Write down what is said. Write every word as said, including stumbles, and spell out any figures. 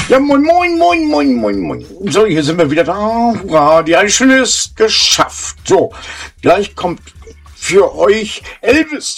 Ja, moin, moin, moin, moin, moin, moin. So, hier sind wir wieder da. Hurra, die eine Stunde ist geschafft. So, gleich kommt für euch Elvis.